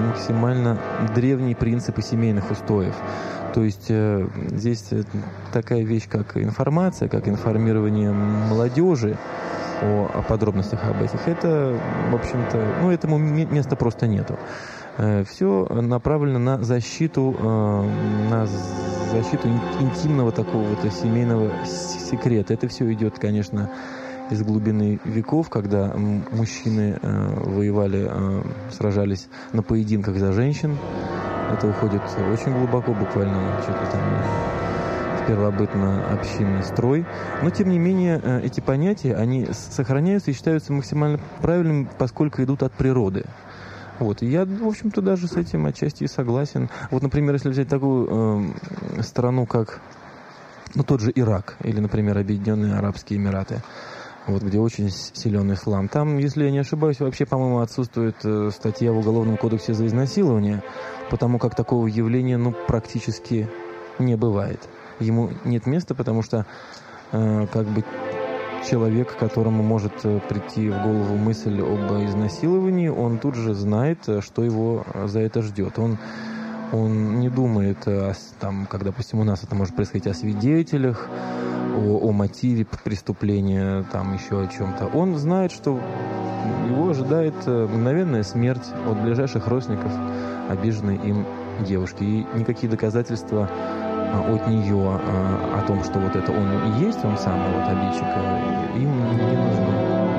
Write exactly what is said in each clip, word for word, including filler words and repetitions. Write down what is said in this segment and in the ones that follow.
максимально древние принципы семейных устоев. То есть э, здесь такая вещь, как информация, как информирование молодежи о, о подробностях об этих. Это, в общем-то, ну, этому места просто нету. Э, все направлено на защиту, э, на защиту интимного такого вот семейного секрета. Это все идет, конечно, из глубины веков, когда мужчины э, воевали, э, сражались на поединках за женщин. Это уходит очень глубоко, буквально чуть ли там в первобытно-общинный строй. Но, тем не менее, э, эти понятия, они сохраняются и считаются максимально правильными, поскольку идут от природы. Вот. И я, в общем-то, даже с этим отчасти и согласен. Вот, например, если взять такую э, страну, как ну, тот же Ирак или, например, Объединенные Арабские Эмираты, вот, где очень силен ислам. Там, если я не ошибаюсь, вообще, по-моему, отсутствует э, статья в Уголовном кодексе за изнасилование, потому как такого явления, ну, практически не бывает. Ему нет места, потому что, э, как бы, человек, которому может э, прийти в голову мысль об изнасиловании, он тут же знает, что его за это ждет. Он Он не думает, о, там, как, допустим, у нас это может происходить, о свидетелях, о, о мотиве преступления, там еще о чем-то. Он знает, что его ожидает мгновенная смерть от ближайших родственников обиженной им девушки. И никакие доказательства от нее о том, что вот это он и есть, он самый вот обидчик, им не нужны.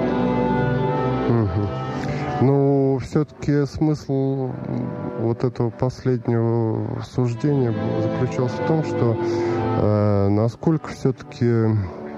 Угу. Ну, все-таки смысл вот этого последнего суждения заключался в том, что э, насколько все-таки, э,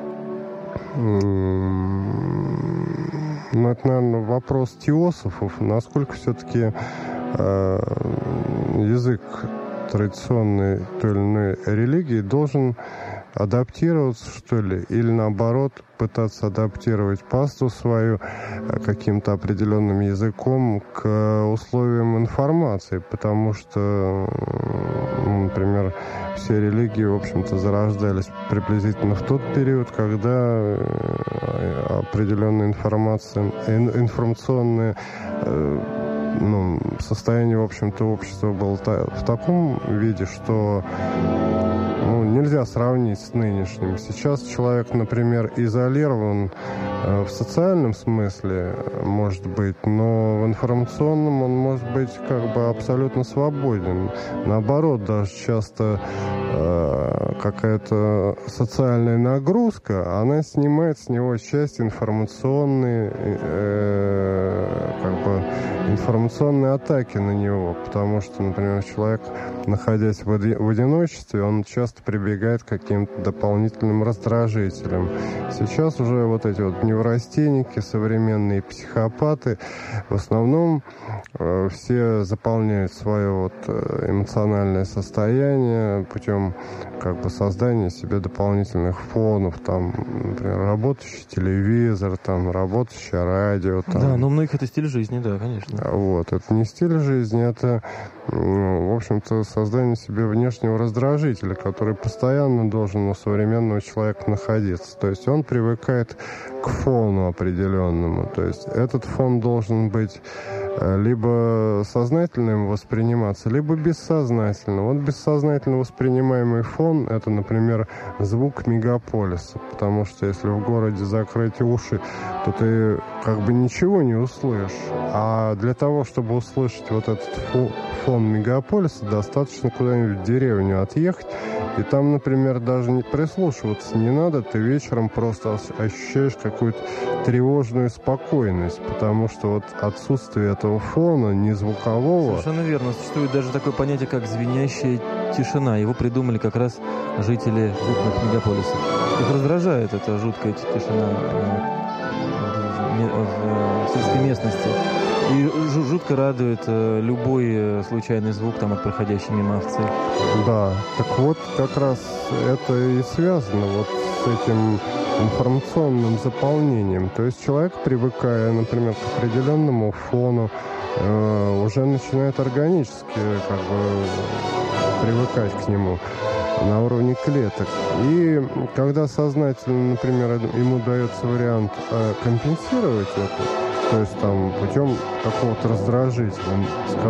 ну, это, наверное, вопрос теософов, насколько все-таки э, язык традиционной той или иной религии должен адаптироваться, что ли, или наоборот пытаться адаптировать пасту свою каким-то определенным языком к условиям информации, потому что, например, все религии, в общем-то, зарождались приблизительно в тот период, когда определенная информация, информационная, ну, состояние, в общем-то, общества было в таком виде, что ну, нельзя сравнить с нынешним. Сейчас человек, например, изолирован э, в социальном смысле, может быть, но в информационном он может быть как бы абсолютно свободен. Наоборот, даже часто э, какая-то социальная нагрузка, она снимает с него часть информационной, э, как бы информационной атаки на него, потому что, например, человек, находясь в, оди- в одиночестве, он часто прибегает к каким-то дополнительным раздражителям. Сейчас уже вот эти вот неврастенники, современные психопаты, в основном э, все заполняют свое вот эмоциональное состояние путем как бы создания себе дополнительных фонов, там, например, работающий телевизор, там, работающее радио. Там. Да, но у многих это стиль жизни, да, конечно. Вот, это не стиль жизни, это, в общем-то, создание себе внешнего раздражителя, который постоянно должен у современного человека находиться. То есть он привыкает к фону определенному. То есть этот фон должен быть либо сознательным восприниматься, либо бессознательно. Вот бессознательно воспринимаемый фон – это, например, звук мегаполиса. Потому что если в городе закрыть уши, то ты как бы ничего не услышишь. А для того, чтобы услышать вот этот фон мегаполиса, достаточно куда-нибудь в деревню отъехать. И там, например, даже не прислушиваться не надо, ты вечером просто ощущаешь какую-то тревожную спокойность, потому что вот отсутствие этого фона, не звукового... Совершенно верно. Существует даже такое понятие, как звенящая тишина. Его придумали как раз жители крупных мегаполисов. Их раздражает эта жуткая тишина в сельской местности. И жутко радует э, любой случайный звук там, от проходящей мимо овцы. Да, так вот как раз это и связано вот с этим информационным заполнением. То есть человек, привыкая, например, к определенному фону, э, уже начинает органически как бы привыкать к нему на уровне клеток. И когда сознательно, например, ему дается вариант э, компенсировать это, то есть там путем какого-то раздражителя,